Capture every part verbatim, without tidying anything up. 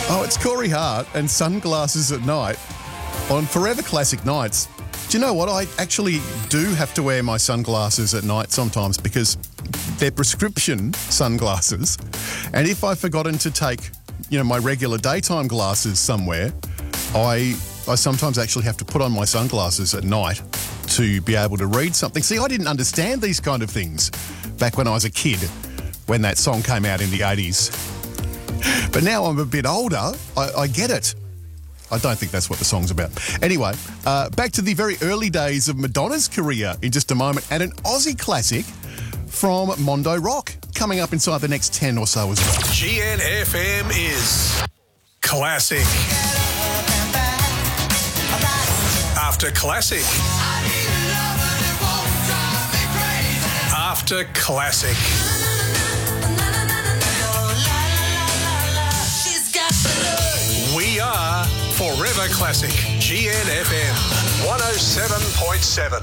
Oh, it's Corey Hart and Sunglasses at Night on Forever Classic Nights. Do you know what? I actually do have to wear my sunglasses at night sometimes because they're prescription sunglasses. And if I've forgotten to take, you know, my regular daytime glasses somewhere, I I sometimes actually have to put on my sunglasses at night to be able to read something. See, I didn't understand these kind of things back when I was a kid, when that song came out in the eighties. But now I'm a bit older, I, I get it. I don't think that's what the song's about. Anyway, uh, back to the very early days of Madonna's career in just a moment, and an Aussie classic from Mondo Rock coming up inside the next ten or so as well. G N F M is classic. After classic. After classic. We are Forever Classic. G N F M one oh seven point seven.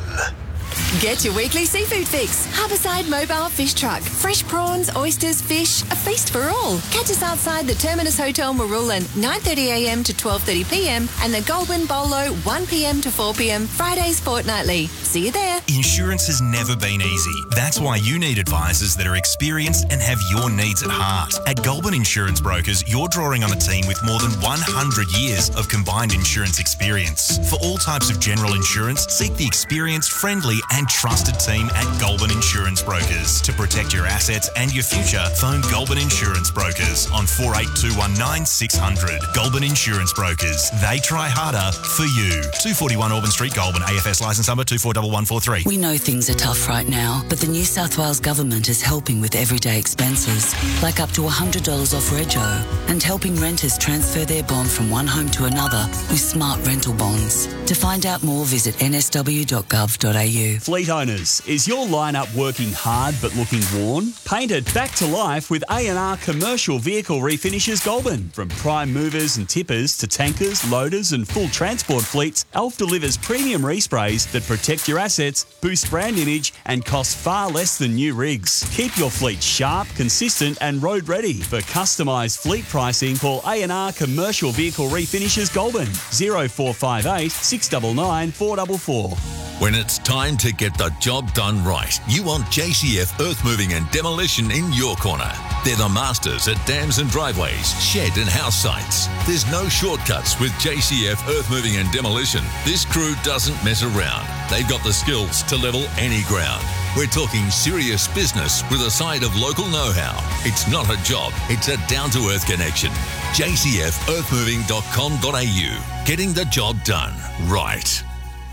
Get your weekly seafood fix. Harbourside Mobile Fish Truck. Fresh prawns, oysters, fish, a feast for all. Catch us outside the Terminus Hotel Marulan, nine thirty a m to twelve thirty p m and the Goulburn Bolo, one p m to four p m, Fridays fortnightly. See you there. Insurance has never been easy. That's why you need advisors that are experienced and have your needs at heart. At Goulburn Insurance Brokers, you're drawing on a team with more than one hundred years of combined insurance experience. For all types of general insurance, seek the experienced, friendly and trusted team at Goulburn Insurance Brokers. To protect your assets and your future, phone Goulburn Insurance Brokers on four eight two one nine six hundred. Goulburn Insurance Brokers. They try harder for you. two forty-one Auburn Street, Goulburn. A F S licence number two four one one four three. We know things are tough right now, but the New South Wales Government is helping with everyday expenses, like up to one hundred dollars off rego, and helping renters transfer their bond from one home to another with smart rental bonds. To find out more, visit n s w dot gov dot a u. Fleet owners, is your lineup working hard but looking worn? Paint it back to life with A and R Commercial Vehicle Refinishes Goulburn. From prime movers and tippers to tankers, loaders and full transport fleets, Alf delivers premium resprays that protect your assets, boost brand image and cost far less than new rigs. Keep your fleet sharp, consistent and road ready. For customised fleet pricing, call A and R Commercial Vehicle Refinishes Goulburn, oh four five eight, six nine nine, four four four. When it's time to get the job done right, you want J C F Earth Moving and Demolition in your corner. They're the masters at dams and driveways, shed and house sites. There's no shortcuts with J C F Earth Moving and Demolition. This crew doesn't mess around. They've got the skills to level any ground. We're talking serious business with a side of local know-how. It's not a job, it's a down-to-earth connection. j c f earth moving dot com dot a u. Getting the job done right.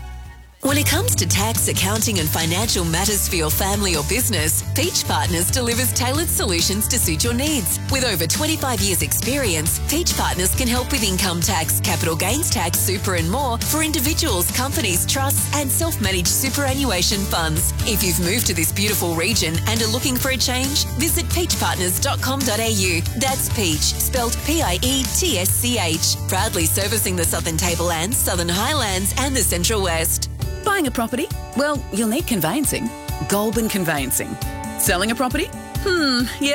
When it comes to tax, accounting and financial matters for your family or business, Peach Partners delivers tailored solutions to suit your needs. With over twenty-five years experience, Peach Partners can help with income tax, capital gains tax, super and more for individuals, companies, trusts and self-managed superannuation funds. If you've moved to this beautiful region and are looking for a change, visit peach partners dot com dot a u. That's Peach, spelled P I E T S C H. Proudly servicing the Southern Tablelands, Southern Highlands and the Central West. Buying a property? Well, you'll need conveyancing. Goulburn Conveyancing. Selling a property? Hmm, yeah.